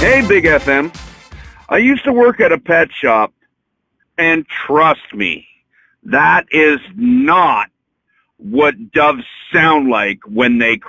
Hey, Big FM. I used to work at a pet shop, and trust me, that is not what doves sound like when they